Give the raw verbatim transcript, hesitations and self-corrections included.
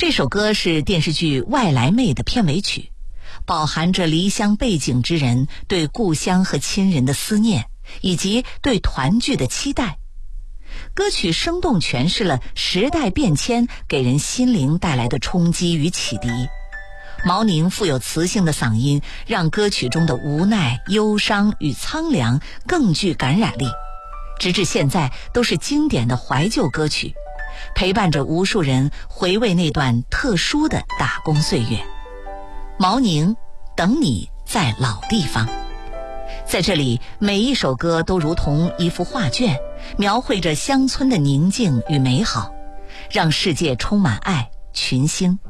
这首歌是电视剧《外来妹》的片尾曲，饱含着离乡背井之人对故乡和亲人的思念，以及对团聚的期待。歌曲生动诠释了时代变迁给人心灵带来的冲击与启迪。毛宁富有磁性的嗓音，让歌曲中的无奈、忧伤与苍凉更具感染力，直至现在都是经典的怀旧歌曲，陪伴着无数人回味那段特殊的打工岁月。毛宁，等你在老地方。在这里，每一首歌都如同一幅画卷，描绘着乡村的宁静与美好，让世界充满爱、群星。